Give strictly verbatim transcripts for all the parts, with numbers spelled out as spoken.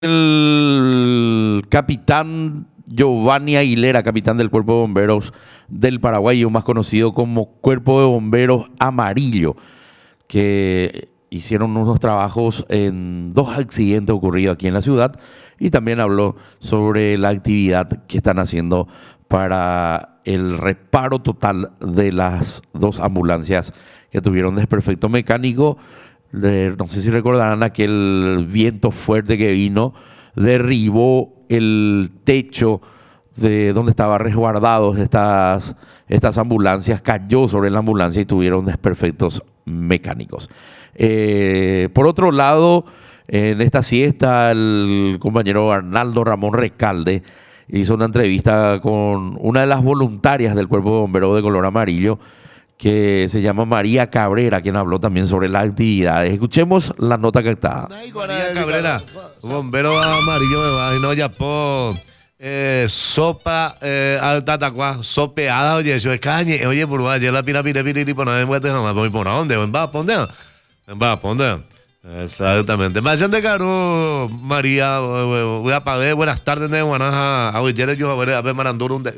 El capitán Giovanni Aguilera, capitán del Cuerpo de Bomberos del Paraguay, o más conocido como Cuerpo de Bomberos Amarillo, que hicieron unos trabajos en dos accidentes ocurridos aquí en la ciudad, y también habló sobre la actividad que están haciendo para el reparo total de las dos ambulancias que tuvieron desperfecto mecánico. Eh, no sé si recordarán aquel viento fuerte que vino, derribó el techo de donde estaban resguardados estas, estas ambulancias, cayó sobre la ambulancia y tuvieron desperfectos mecánicos. Eh, por otro lado, en esta siesta, el compañero Arnaldo Ramón Recalde hizo una entrevista con una de las voluntarias del Cuerpo de Bomberos de color amarillo, que se llama María Cabrera, quien habló también sobre las actividades. Escuchemos la nota que está. María Cabrera, bombero amarillo me va, y no ya po eh, sopa eh, al tatacuá, sopeada, oye, eso es cañe, oye, por allá la pira, pira, pira, y por ahí muerte jamás, voy por dónde, va, ¿por dónde? Va, ¿por dónde? Exactamente. Más de caro, María, voy a pagar, buenas tardes, de Guanaja, a hoy yo a ver, a ver, Maranduro, un de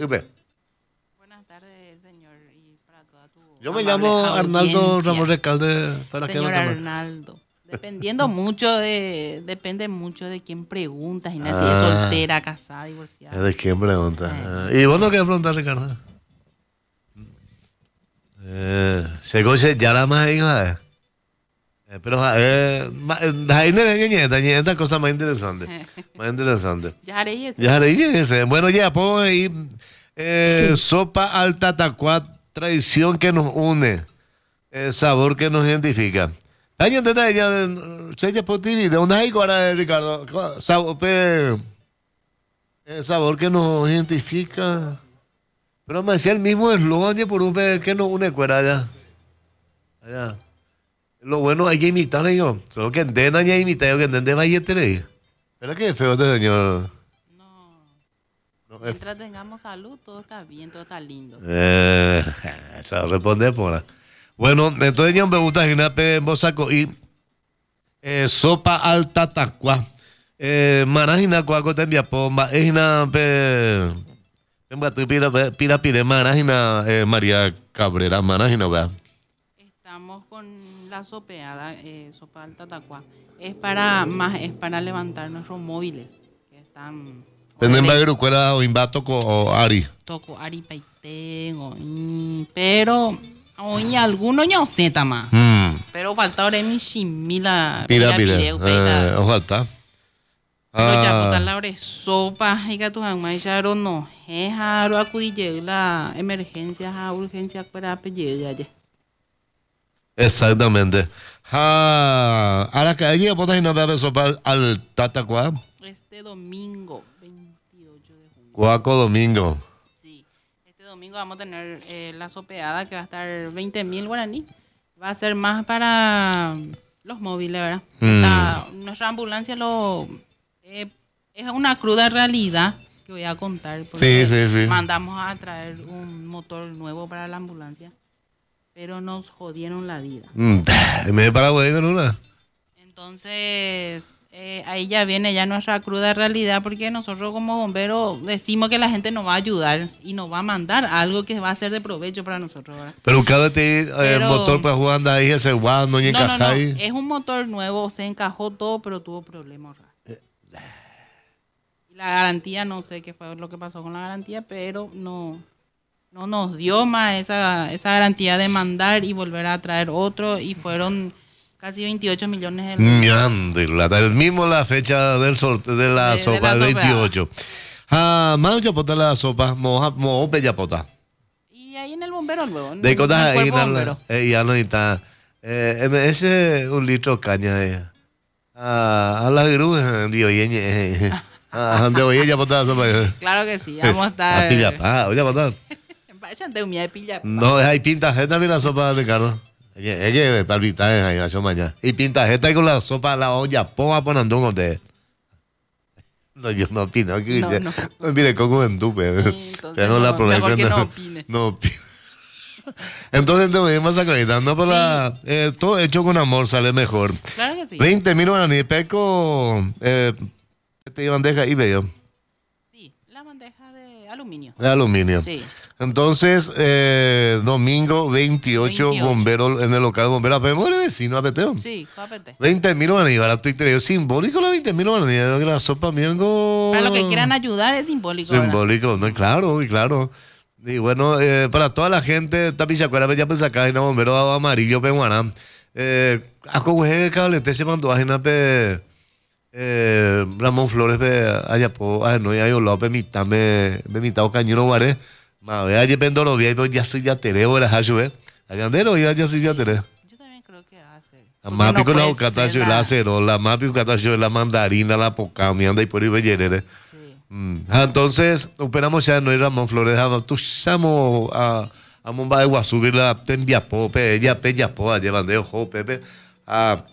Yo me llamo Arnaldo Ramón Recalde. ¿Para Señor qué Arnaldo, dependiendo mucho de, depende mucho de quién preguntas, y ah, si es soltera, casada, divorciada. ¿De quién pregunta? Eh. ¿Y vos no querés preguntar, Ricardo? Eh, se coche ya la más hija. Eh, pero eh, ahí no es ñeñeta, ñeñeta, cosa más interesante. Más interesante. Ya haré ese. Ya haré ese. Bueno, ya pongo ahí eh, sí. Sopa al tatacuá. Tradición que nos une, el sabor que nos identifica. ¿Alguien entiende ella? ¿Se echa por ti? ¿De dónde hay ahora, Ricardo? El sabor que nos identifica. Pero me decía el mismo eslogan por un que nos une fuera allá. Allá. Lo bueno hay que imitar ellos. Solo que entiendan ya imitar, que entiendan vaya tener. ¿Pero qué feo este señor? Mientras tengamos salud, todo está bien, todo está lindo. Eh, eso responde por ahí. Bueno, entonces ya me gusta ginape en Bosaco y eh, sopa al tatacuá. Eh, manajina cuaco te envía pomba. Es una pe. Pira pira pira manajina eh, María Cabrera, manajina, ¿verdad? Estamos con la sopeada, eh, sopa al tatacuá. Es para más, es para levantar nuestros móviles que están. ¿Tenen bagrucuela o imba toco o ari? Toco ari paitén, pero hoy algunos no sé más. Mm. Pero falta ahora mi chimila. Pira, pira. Eh, o falta. Pero ah. Ya botar la hora sopa y que tu mamá ya no es raro acudir la emergencia, a urgencia para pedir allá. Exactamente. Ah, a la calle botas y no bebe sopa al tatacuá. Este domingo, veintiocho de junio. Cuaco domingo. Sí, este domingo vamos a tener eh, la sopeada que va a estar veinte mil guaraní. Va a ser más para los móviles, ¿verdad? Mm. La, nuestra ambulancia lo eh, es una cruda realidad que voy a contar. Porque sí, sí, sí. Mandamos a traer un motor nuevo para la ambulancia, pero nos jodieron la vida. Mm. ¿Me para una? Entonces... Eh, ahí ya viene ya nuestra cruda realidad, porque nosotros como bomberos decimos que la gente nos va a ayudar y nos va a mandar algo que va a ser de provecho para nosotros, ¿verdad? Pero cada vez el motor para jugar ahí ese guau no no, no, no, es un motor nuevo, se encajó todo, pero tuvo problemas. Eh. Y la garantía, no sé qué fue lo que pasó con la garantía, pero no, no nos dio más esa, esa garantía de mandar y volver a traer otro, y fueron casi veintiocho millones de euros. El mismo la fecha del sorteo de la de, sopa, de la veintiocho. Ah, más ya pota la sopa, moja, moja ya pota. Y ahí en el bombero luego. De cosas ahí, eh, ya no está. Eh, ese un litro de caña. Eh. Ah, a la grúa, Dios, yeñe. Ah, de hoy ya pota la sopa. Claro que sí, vamos a estar. A pilla, ah, voy a potar. Vayan de humedad de pilla. No, hay pinta, también la sopa, Ricardo. Ella, ella es palpita ahí, hace mañana. Y pinta esta con la sopa, la olla, ponga ponando un hotel. No, yo no opino. Que no, no. no. Mire, Coco en tupe. Sí, Tengo no, la problema. Que no, no opine. No opine. Entonces, te voy a sacar, no por sí. la, eh, todo hecho con amor sale mejor. Claro que sí. veinte mil guaraní, peco, eh, Este bandeja y veo. Sí, la bandeja de aluminio. De aluminio. Sí. Entonces, eh, domingo veintiocho, veintiocho. bomberos en el local de bomberos. Apetemos el vecino, apeteo. Sí, Juapete. veinte mil van a llevar a tu interior. Simbólico los veinte mil van a llevar. La sopa miengo. Para los que quieran ayudar es simbólico. ¿verdad? Simbólico, no, claro, y claro. Y bueno, eh, para toda la gente, Tapichacuera, ya pues acá en bombero amarillo, peguaná. Eh, Aco hueje cable, te se mandó a Genape. Eh, Ramón Flores, pe, allá po, ay, no, ya yo lo pe mitad, me, me mitad o cañero, guaré. Ma, ve, allá pendoro, vi, pero ya se ya tere, o la hacho, ve. Allá andero, ya ya se ya tere. Yo también creo que hace. La mapi con la ocatacho, la... la acero, la mapi ocatacho, la mandarina, la pocami, anda y por ahí bellerere. Sí. Mm. Ah, entonces, operamos ya, no hay Ramón Flores, tú llamo a, a Momba de Guasú, la tembiapo, pe, ella, pe, ya po, allá bandeo, jo, pepe, a,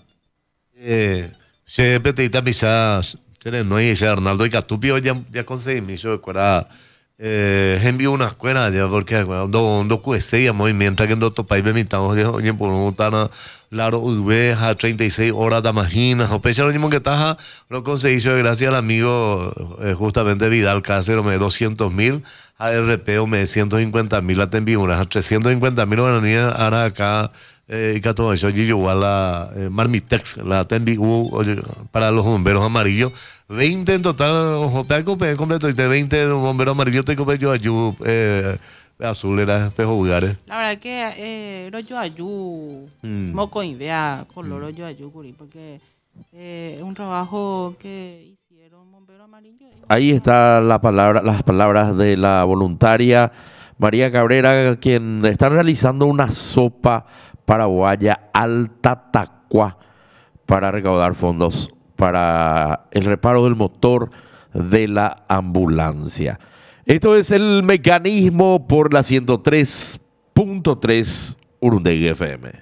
eh, se petita pisas, no hay ese Arnaldo y Catupio, ya, ya conseguí mi show de cuera, eh, envió una escuela, ya, porque, bueno, do, do cueste, ya, mientras que en dos países me mitamos, oye, por un tana, Laro Udveja, treinta y seis horas de imaginas, o pecha lo mismo que taja, lo conseguí yo gracias al amigo eh, justamente Vidal Cáceres, me doscientos mil, A R P, me ciento cincuenta mil, la tembi unas trescientos cincuenta mil, bueno, ni ahora acá, eh, y que todo eso, y igual la eh, Marmitex, la tembi U, para los bomberos amarillos, veinte en total, ojo, te copé completo, y de veinte bomberos amarillos, te copé yo ayú, eh, azul era espejo vulgares. La verdad que eh, rollo ayú, Mm. moco y vea color rollo ayú, curi, porque eh, es un trabajo que hicieron bombero amarillo. y- Ahí está la palabra, las palabras de la voluntaria María Cabrera, quien está realizando una sopa paraguaya al tatacua para recaudar fondos para el reparo del motor de la ambulancia. Esto es el mecanismo por la ciento tres punto tres Urundegui F M.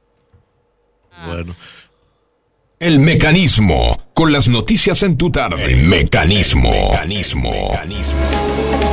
Bueno. El mecanismo, con las noticias en tu tarde. El mecanismo. Mecanismo. Mecanismo.